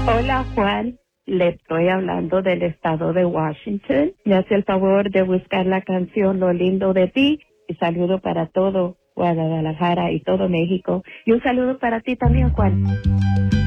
Hola Juan, le estoy hablando del estado de Washington. Me hace el favor de buscar la canción Lo lindo de ti y saludo para todo Guadalajara y todo México. Y un saludo para ti también, Juan.